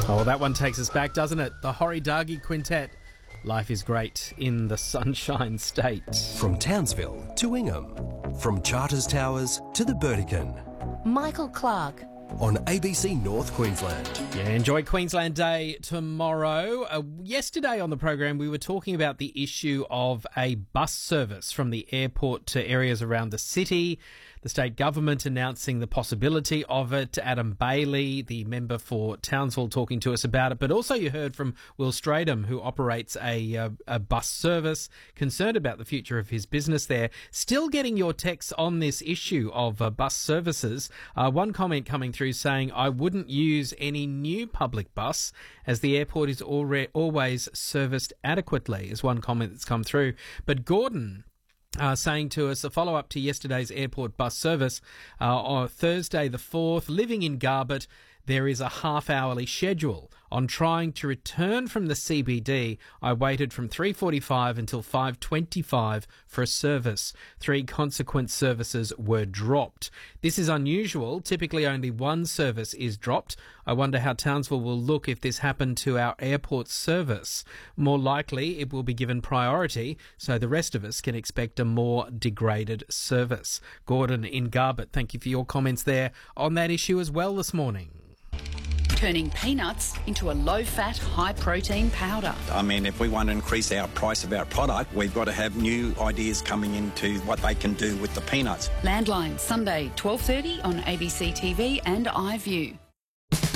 Oh, that one takes us back, doesn't it? The Horidagi Quintet. Life is great in the Sunshine State. From Townsville to Ingham, from Charters Towers to the Burdekin. Michael Clark. On ABC North Queensland. Yeah, enjoy Queensland Day tomorrow. Yesterday on the program, we were talking about the issue of a bus service from the airport to areas around the city. The state government announcing the possibility of it. Adam Bailey, the member for Townsville, talking to us about it. But also you heard from Will Stradham, who operates a bus service, concerned about the future of his business there. Still getting your texts on this issue of bus services. One comment coming through saying, I wouldn't use any new public bus as the airport is always serviced adequately, is one comment that's come through. But Gordon saying to us, a follow-up to yesterday's airport bus service, on Thursday the 4th, living in Garbett, there is a half-hourly schedule. On trying to return from the CBD, I waited from 3:45 until 5:25 for a service. 3 consequent services were dropped. This is unusual. Typically only one service is dropped. I wonder how Townsville will look if this happened to our airport service. More likely, it will be given priority, so the rest of us can expect a more degraded service. Gordon in Garbett, thank you for your comments there on that issue as well this morning. Turning peanuts into a low-fat, high-protein powder. I mean, if we want to increase our price of our product, we've got to have new ideas coming into what they can do with the peanuts. Landline, Sunday, 12:30 on ABC TV and iView.